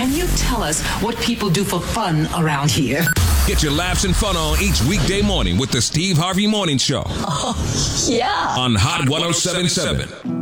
can you tell us what people do for fun around here? Get your laughs and fun on each weekday morning with the Steve Harvey Morning Show. Oh, yeah. On Hot 107.7.